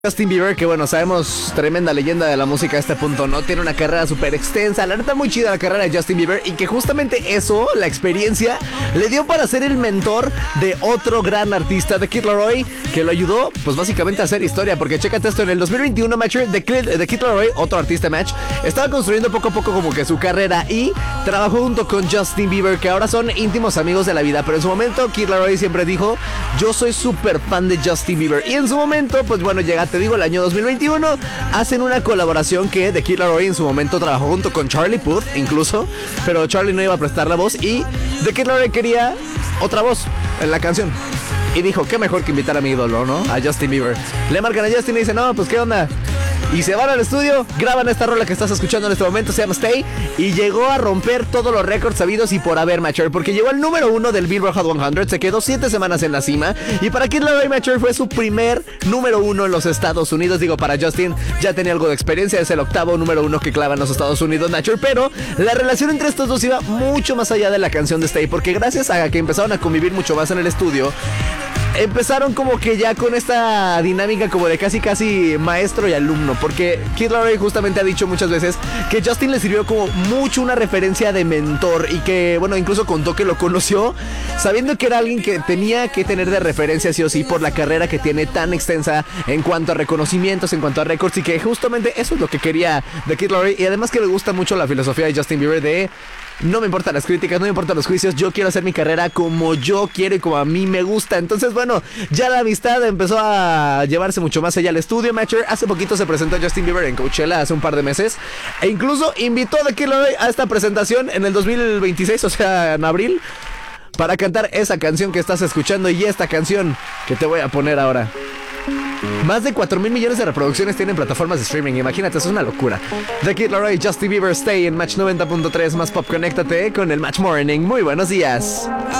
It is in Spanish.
Justin Bieber, que bueno, sabemos, tremenda leyenda de la música a este punto, ¿no? Tiene una carrera súper extensa, la neta muy chida la carrera de Justin Bieber, y que justamente eso, la experiencia, le dio para ser el mentor de otro gran artista, de Kid Laroi, que lo ayudó, pues básicamente a hacer historia, porque chécate esto, en el 2021, Matcher, de Kid Laroi, otro artista Match, estaba construyendo poco a poco como que su carrera, y trabajó junto con Justin Bieber, que ahora son íntimos amigos de la vida, pero en su momento Kid Laroi siempre dijo, yo soy súper fan de Justin Bieber, y en su momento, pues bueno, llega, te digo, el año 2021, hacen una colaboración que The Kid Laroi en su momento trabajó junto con Charlie Puth, incluso, pero Charlie no iba a prestar la voz y The Kid Laroi quería otra voz en la canción. Y dijo, qué mejor que invitar a mi ídolo, ¿no? A Justin Bieber. Le marcan a Justin y dicen, no, pues qué onda. Y se van al estudio, graban esta rola que estás escuchando en este momento, se llama Stay, y llegó a romper todos los récords sabidos y por haber, Matcher, porque llegó al número 1 del Billboard Hot 100, se quedó 7 semanas en la cima, y para Kid Laroi, Matcher, fue su primer número 1 en los Estados Unidos. Digo, para Justin ya tenía algo de experiencia, es el octavo número 1 que clava en los Estados Unidos, Matcher, pero la relación entre estos dos iba mucho más allá de la canción de Stay, porque gracias a que empezaron a convivir mucho más en el estudio, empezaron como que ya con esta dinámica como de casi maestro y alumno, porque Kid Laroi justamente ha dicho muchas veces que Justin le sirvió como mucho una referencia de mentor, y que bueno, incluso contó que lo conoció sabiendo que era alguien que tenía que tener de referencia sí o sí por la carrera que tiene tan extensa en cuanto a reconocimientos, en cuanto a récords, y que justamente eso es lo que quería de Kid Laroi, y además que le gusta mucho la filosofía de Justin Bieber de no me importan las críticas, no me importan los juicios, yo quiero hacer mi carrera como yo quiero y como a mí me gusta. Entonces, bueno, ya la amistad empezó a llevarse mucho más allá al estudio, Matcher. Hace poquito se presentó Justin Bieber en Coachella, hace un par de meses, e incluso invitó a The Kid Laroi a esta presentación en el 2026, o sea, en abril, para cantar esa canción que estás escuchando y esta canción que te voy a poner ahora. Más de 4,000 millones de reproducciones tienen plataformas de streaming. Imagínate, eso es una locura. The Kid Laroi, Justin Bieber, Stay en Match 90.3 más pop. Conéctate con el Match Morning. Muy buenos días.